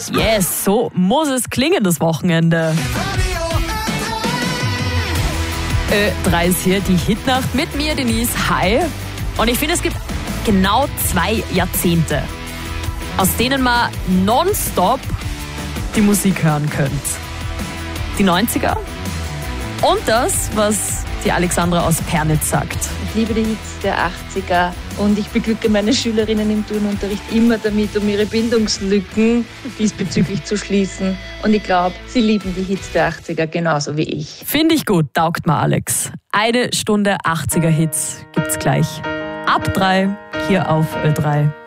Yes, so muss es klingen, das Wochenende. Ö3 ist hier, die Hitnacht mit mir, Denise. Hi. Und ich finde, es gibt genau 2 Jahrzehnte, aus denen man nonstop die Musik hören könnt. Die 90er und das, was die Alexandra aus Pernitz sagt. Ich liebe die Hits der 80er und ich beglücke meine Schülerinnen im Turnunterricht immer damit, um ihre Bildungslücken diesbezüglich zu schließen. Und ich glaube, sie lieben die Hits der 80er genauso wie ich. Finde ich gut, taugt mir Alex. 1 Stunde 80er Hits gibt's gleich. Ab 3 hier auf Ö3.